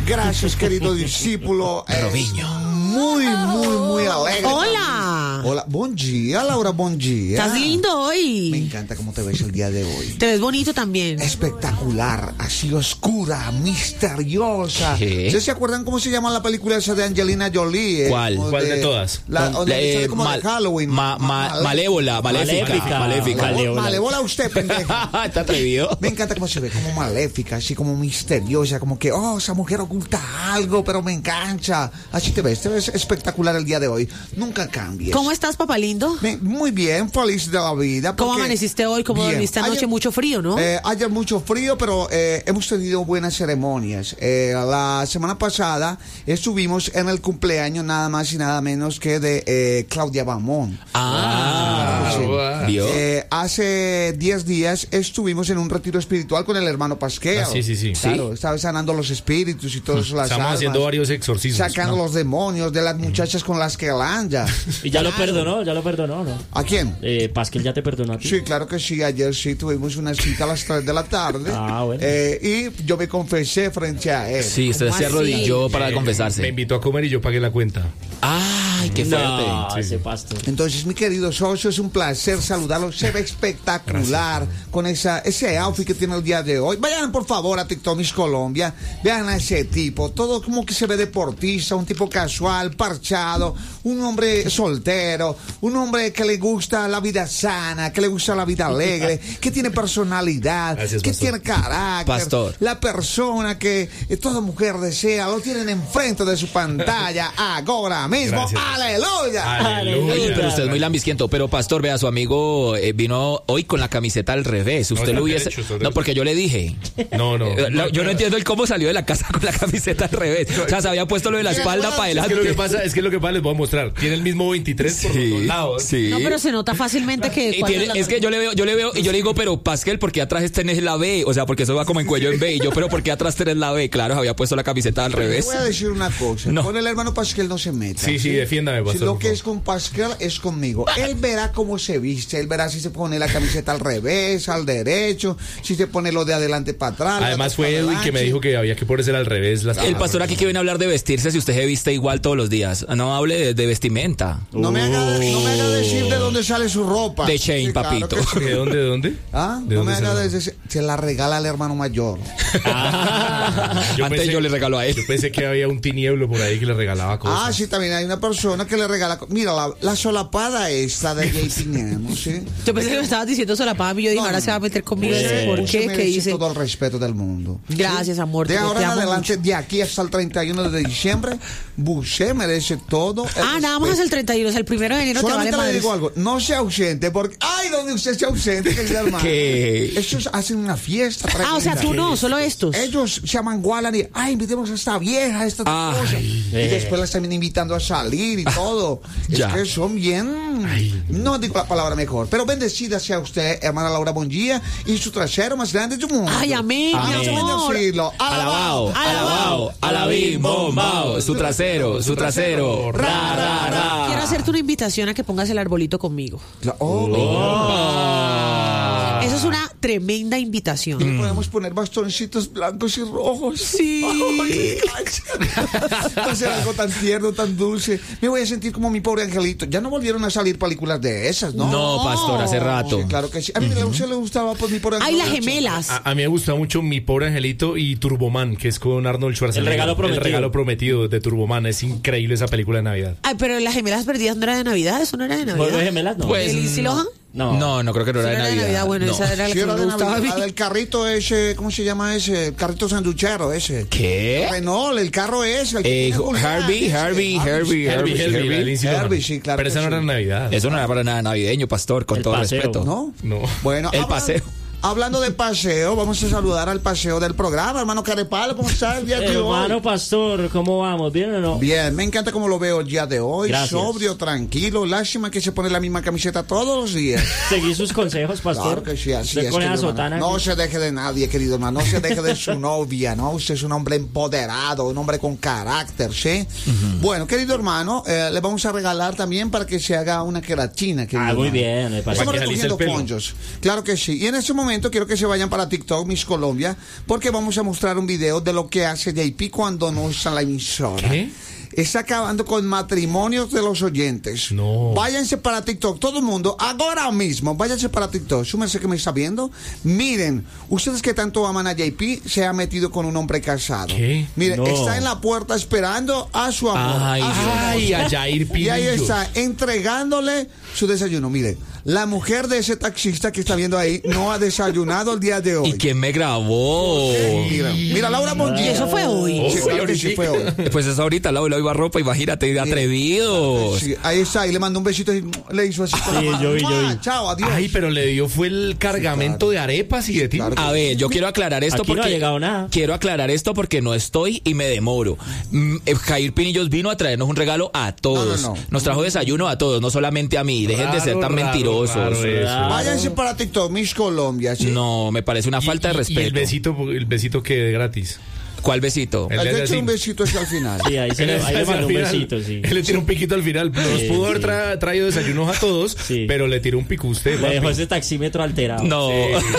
Gracias, querido discípulo. Robinho. Muy alegre. Hola. Hola, buen día, Laura, buen día. Estás lindo hoy. Me encanta cómo te ves el día de hoy. Te ves bonito también. Espectacular, así oscura, misteriosa. ¿Qué? ¿Ustedes se acuerdan cómo se llama la película esa de Angelina Jolie? ¿Cuál? Como ¿Cuál de todas? Donde sale como de Halloween. Malévola, maléfica. Malévola usted, pendejo. Está atrevido. Me encanta cómo se ve, como maléfica, así como misteriosa, como que, esa mujer oculta algo, pero me engancha. Así te ves espectacular el día de hoy. Nunca cambies. ¿Cómo estás, papá lindo? Muy bien, feliz de la vida. ¿Cómo porque- amaneciste hoy? ¿Cómo Bien. dormiste anoche? Ayer- Mucho frío, ¿no? Ayer mucho frío, pero hemos tenido buenas ceremonias. La semana pasada estuvimos en el cumpleaños nada más y nada menos que de Claudia Bamón. wow. ¿Vio? Hace 10 días estuvimos en un retiro espiritual con el hermano Pasqueo. Sí. Claro, estaba sanando los espíritus y todas las Estamos almas, haciendo varios exorcismos. sacando los demonios de las muchachas con las que anda. Y ya lo perdonó, ¿no? ¿A quién? Pasquel ya te perdonó a ti. Sí, claro que sí. Ayer sí tuvimos una cita a las 3 de la tarde. Ah, bueno. Y yo me confesé frente a él. Sí, usted ¿Cómo se así? arrodilló para Me confesarse. invitó a comer y yo pagué la cuenta. Ay, qué fuerte. No, ese pastor. Entonces, mi querido socio, es un placer saludarlo. Se ve espectacular con ese outfit que tiene el día de hoy. Vayan, por favor, a TikTok Miss Colombia. Vean a ese tipo. Todo como que se ve deportista, un tipo casual, parchado, un hombre soltero, un hombre que le gusta la vida sana, que le gusta la vida alegre, que tiene personalidad, Gracias, que pastor. tiene carácter. Pastor. La persona que toda mujer desea, lo tienen enfrente de su pantalla ahora mismo. Gracias. ¡Aleluya! Oye, pero usted es muy lambisquiento. Pero, pastor, vea, su amigo vino hoy con la camiseta al revés. Usted está lo hubiese... derecho, está No, derecho. porque yo le dije. No. Yo no entiendo el cómo salió de la casa con la camiseta al revés. O sea, se había puesto lo de la espalda para Es que adelante. lo que pasa les voy a mostrar. Tiene el mismo 23 por los dos lados. Sí. No, pero se nota fácilmente que... Y es que yo le veo y yo le digo, pero Pasquel, ¿por qué atrás tenés la B? O sea, porque eso va como en cuello en B. Y yo, pero ¿por qué atrás tenés la B? Claro, había puesto la camiseta al Te revés. voy a decir una cosa. No. Con el hermano Pasquel no se meta. Sí, defiéndame, Si pastor. lo por que favor. es con Pasquel es conmigo. Él verá cómo se viste. Él verá si se pone la camiseta al revés, al derecho, si se pone lo de adelante para atrás. Además fue Edwin Edwin que me dijo que había que ponerse al revés. El pastor aquí que viene a hablar de vestirse si usted se viste igual todos los días. No hable de vestimenta. No me haga decir de dónde sale su ropa. De Shane, claro papito. que sí. ¿De dónde? ¿Ah? ¿De No me dónde haga sale? decir. Se la regala al hermano mayor. Antes yo le regalo a él. Yo pensé que había un tinieblo por ahí que le regalaba cosas. Ah, sí, también hay una persona que le regala. Mira, la solapada esta de Jay Piñemo, ¿sí? Yo pensé que me estabas diciendo solapada y yo dije, No, ahora no. se va a meter conmigo. Usted ¿Por qué? ¿Qué merece hice? todo el respeto del mundo. Gracias, amor. De te ahora en amo adelante, mucho. de aquí hasta el 31 de diciembre, usted merece todo el Nada más respeto. es el 31, o sea, el 1 de enero te vale Solamente le madres. digo algo, no sea ausente, porque, ay, donde usted sea ausente, que sea hermano. ¿Qué? Estos hacen una fiesta. O sea, tú no, solo estos. Ellos se amangualan y, ay, invitemos a esta vieja, a esta Ay. cosa. Y después la están invitando a salir y todo. ya. Es que son bien. No digo la palabra mejor, pero bendecida sea usted, hermana Laura Bonjía, y su trasero más grande del mundo. Ay, amén, mi Déjame amor. decirlo. Alabao, alabao, alabim, bombao. Su trasero, ra. Quiero hacerte una invitación a que pongas el arbolito conmigo. Eso es una tremenda invitación. Podemos poner bastoncitos blancos y rojos. Sí. Ay, va a ser algo tan tierno, tan dulce. Me voy a sentir como mi pobre angelito. Ya no volvieron a salir películas de esas, ¿no? No, pastor, hace rato. Sí, claro que sí. A mí a usted le gustaba pues mi pobre Ay, angelito. las gemelas. A mí me gusta mucho Mi Pobre Angelito y Turboman, que es con Arnold Schwarzenegger. El regalo prometido. De Turboman. Es increíble esa película de Navidad. Ay, pero las gemelas perdidas no era de Navidad, eso no era de Navidad. ¿Vuelve gemelas? No. Pues, ¿El Lindsay Lohan? No, creo que no Sí, era de Navidad. Bueno, No. esa era la Sí, que era me de gustaba a Navidad. mí. La del carrito ese, ¿cómo se llama ese? El carrito sanduchero ese. ¿Qué? Renault, el carro ese. El que tiene vulgar, Herbie, ese. La Lindsay Lohan. Herbie, sí, claro Pero que esa no sí. era Navidad. Eso no era para nada navideño, pastor, con El todo paseo. respeto. ¿No? No. Bueno, El paseo. Hablando de paseo, vamos a saludar al paseo del programa. Hermano Carepalo, ¿cómo está el día de hoy? Hermano pastor, ¿cómo vamos? ¿Bien o no? Bien, me encanta cómo lo veo el día de hoy. Gracias. Sobrio, tranquilo. Lástima que se pone la misma camiseta todos los días. Seguí sus consejos, pastor. Claro que sí, así Usted es, con esa querido hermano. sotana. No se deje de nadie, querido hermano. No se deje de su novia, ¿no? Usted es un hombre empoderado, un hombre con carácter, ¿sí? Bueno, querido hermano, le vamos a regalar también para que se haga una queratina. querido Muy hermano. bien, me parece. Estamos Para que alice el recogiendo pelo. ponchos. Claro que sí. Y en este momento momento quiero que se vayan para TikTok, Miss Colombia, porque vamos a mostrar un video de lo que hace JP cuando no está en la emisora. ¿Qué? Está acabando con matrimonios de los oyentes. No. Váyanse para TikTok, todo el mundo, ahora mismo, váyanse para TikTok. Súmense que me está viendo. Miren, ustedes que tanto aman a JP, se ha metido con un hombre casado. ¿Qué? Miren, No. está en la puerta esperando a su amor. Ay, a su Dios. amor. Ay, a Jair Y ahí Pinillos. está, entregándole su desayuno. Mire, la mujer de ese taxista que está viendo ahí no ha desayunado el día de hoy. ¿Y quién me grabó? Mira, Laura Y Montiel. eso fue hoy. Sí, claro que sí, fue hoy. Pues es ahorita, la iba ropa, imagínate, de atrevidos. Sí, ahí está, y le mandó un besito y le hizo así con la Sí, mano. yo vi. ¡Mua! Chao, adiós. Ay, pero le dio fue el cargamento de arepas y de ti. claro. A ver, yo quiero aclarar esto Aquí no porque ha llegado nada. quiero aclarar esto porque no estoy y me demoro. Jair Pinillos vino a traernos un regalo a todos. No. Nos trajo desayuno a todos, no solamente a mí. Dejen de ser tan Raro, mentirosos. raro eso. Váyanse para TikTok, Miss Colombia. ¿sí? No, me parece una falta de Y respeto. el besito que de gratis. ¿Cuál besito? El Hay de que echar así. un besito hacia el final. Sí, ahí le Al mandó un final, besito, sí. Él le tiró un piquito al final. Nos Sí, pudo haber sí. traído desayunos a todos, Sí. pero le tiró un pico a usted. Le dejó papi. ese taxímetro alterado. No.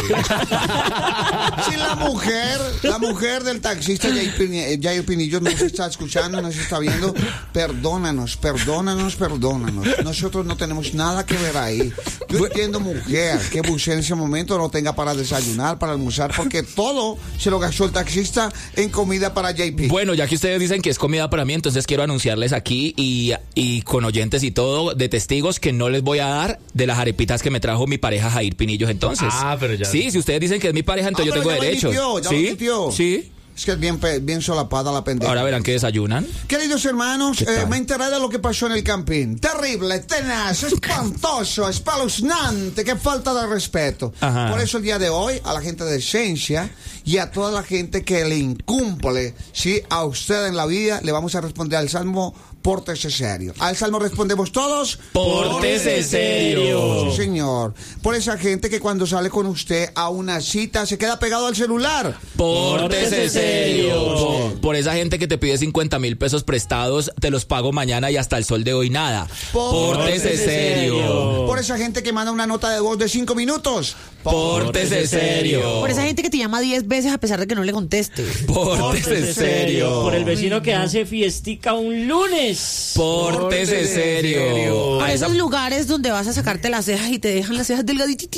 Si la mujer del taxista Jair Pinillos nos está escuchando, nos está viendo, perdónanos. Nosotros no tenemos nada que ver ahí. Yo entiendo, mujer, que usted en ese momento no tenga para desayunar, para almorzar, porque todo se lo gastó el taxista en comida para JP. Bueno, ya que ustedes dicen que es comida para mí, entonces quiero anunciarles aquí y con oyentes y todo, de testigos, que no les voy a dar de las arepitas que me trajo mi pareja Jair Pinillos. Entonces, Pero ya. sí, si ustedes dicen que es mi pareja, entonces yo pero tengo ya lo derechos. admitió, ya lo ¿Sí? admitió. Sí. Es que es bien solapada la pendeja. Ahora verán que desayunan. Queridos hermanos, ¿Qué tal? me enteré de lo que pasó en el campín. Terrible, tenaz, espantoso, espeluznante, qué falta de respeto. Ajá. Por eso el día de hoy, a la gente de Esencia y a toda la gente que le incumple, sí, a usted en la vida, le vamos a responder al Salmo, pórtese serio. Al Salmo respondemos todos, Pórtese serio. Sí, señor. Por esa gente que cuando sale con usted a una cita se queda pegado al celular. Pórtese serio. serio. Por esa gente que te pide 50,000 pesos prestados, te los pago mañana y hasta el sol de hoy nada. Pórtese serio. Por esa gente que manda una nota de voz de 5 minutos. Pórtese serio. Por esa gente que te llama 10 veces a pesar de que no le conteste. Pórtese serio. Por el vecino que hace fiestica un lunes. Pórtese serio. Por A esa esos lugares donde vas a sacarte las cejas y te dejan las cejas delgaditas.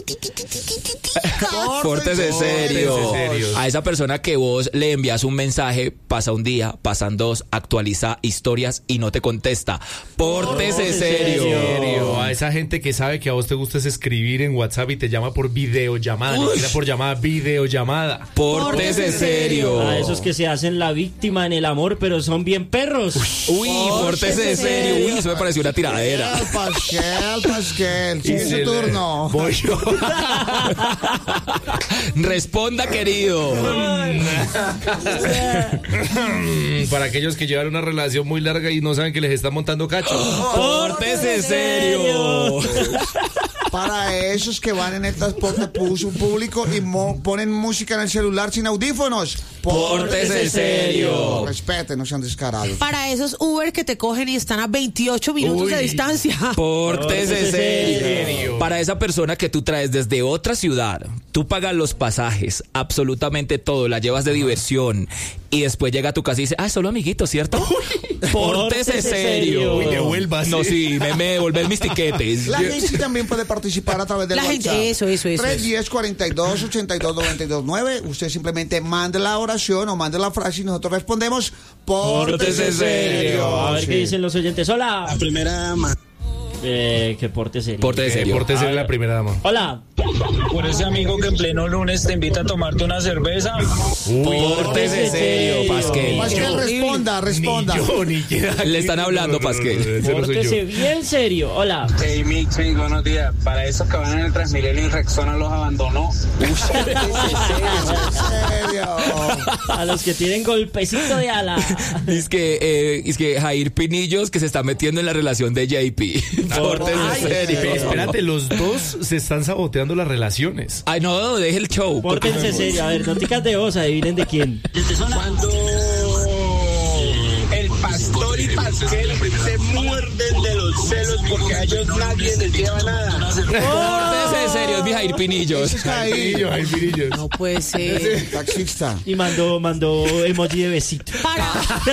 Pórtese serio. Pórtese serio. A esa persona que vos le envías un mensaje, pasa un día, pasan dos, actualiza historias y no te contesta. Pórtese serio. Serio. A esa gente que sabe que a vos te gusta es escribir en WhatsApp y te llama por videollamada, ni siquiera por llamada, videollamada. Pórtese serio. A esos que se hacen la víctima en el amor, pero son bien perros. Uy, pórtese serio. Uy, eso me pareció una tiradera. Pasquel. Sigue Y su se le- turno. Voy yo. Responda, querido. Para aquellos que llevan una relación muy larga y no saben que les están montando cacho. Pórtese serio. Para esos que van en el transporte público y ponen música en el celular sin audífonos. Pórtese serio. Respeten, no sean descarados. Para esos Uber que te cogen y están a 28 minutos Uy. de distancia. Pórtese Pórtese serio. serio. Para esa persona que tú traes desde otra ciudad, tú pagas los pasajes, absolutamente todo, la llevas de diversión y después llega a tu casa y dice, solo amiguito, ¿cierto? Pórtese serio. Uy, devuélvase. No, sí, me devuelves mis tiquetes. La gente también puede participar a través del La WhatsApp. gente, eso. 310-42-82-92-9. Usted simplemente mande la oración o mande la frase y nosotros respondemos. Pórtese serio. A ver qué dicen los oyentes. Hola. La primera dama. Que porte serio. Pórtese serio. Pórtese A ver. la primera dama. Hola. Por ese amigo que en pleno lunes te invita a tomarte una cerveza. Pórtese serio, Pasquel. Pasquel, responda. Ni yo, ni quiera. Le están hablando, Pasquel. ese no soy yo. Pórtese bien serio. Hola. Hey, Mix, buenos días. Para esos que van en el Transmilenio y Rexona los abandonó. En serio. A los que tienen golpecito de ala. Es que Jair Pinillos que se está metiendo en la relación de JP. Pórtese Ay, serio. Espérate, los dos se están saboteando las relaciones. Ay, no, deje el show. Pórtense serio. A ver, noticas de voz, adivinen de quién. Cuando el pastor y pastor que se muerden de los celos porque a ellos nadie les lleva nada. Pórtese serio, es mi Jair Pinillos. Jair Pinillos. No puede ser. Taxista. Y mandó emoji de besito. Para.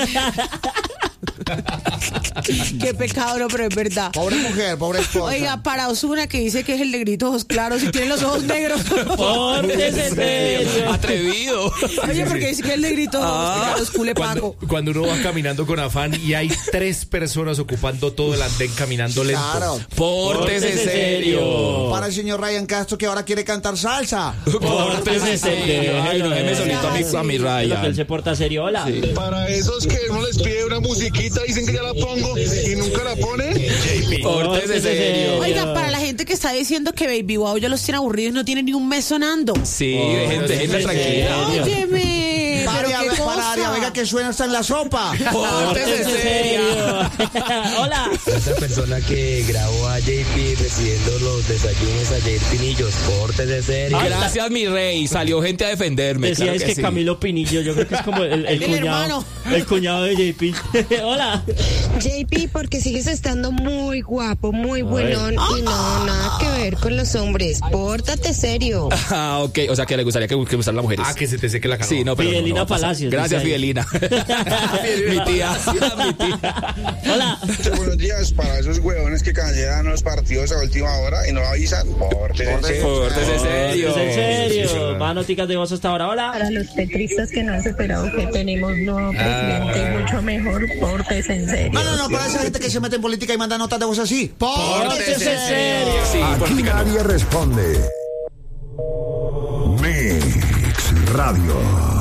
Qué pecado, no, pero es verdad. Pobre mujer, pobre esposa. Oiga, para Ozuna, que dice que es el negrito ojos claros y tiene los ojos negros. Pórtese serio. Atrevido. Oye, porque dice que es el negrito ojos claros, cule Paco. Cuando uno va caminando con afán y hay 3 personas ocupando todo el andén caminando lento. Claro. Pórtese serio. Para el señor Ryan Castro, que ahora quiere cantar salsa. Pórtese serio. Ay, no, déjeme solito a mi Lo que él Ryan. se porta serio. Hola. Sí. Para esos que uno les pide una musiquita, dicen que ya la pongo y nunca la pone. Pórtese serio. Oiga, para la gente que está diciendo que Baby Wow ya los tiene aburridos, no tiene ni un mes sonando. Sí, déjenla tranquila. Óyeme, pero Para, qué para, cosa. venga, que suena hasta en la sopa. Pórtese serio. Hola. Esa persona que grabó a JP recibiendo los desayunos a Jair Pinillos, pórtese serio. Gracias, mi rey. Salió gente a defenderme. Decía Claro es que sí. Camilo Pinillo, yo creo que es como el cuñado. hermano. El cuñado de JP. Hola. JP, porque sigues estando muy guapo, muy buenón y no, nada que ver con los hombres. Pórtate serio. Ah, ok. O sea, que le gustaría que gustan las mujeres. Ah, que se te seque la cara. Sí, no, pero Fidelina no pasa. Palacios, Gracias, dice ahí. Fidelina. Mi tía. Mi tía. Hola. Buenos días para esos huevones que cancelan los partidos a última hora y no avisan. Pórtese Pórtese serio. ¿Es en serio? Sí, Más noticas de voz hasta ahora. Hola. Para los petristas que no han superado que tenemos nuevo presidente mucho mejor, pórtese en serio. No, para esa gente que se mete en política y manda notas de voz así. Pórtese serio. Sí, Aquí política no. nadie responde. Mix Radio.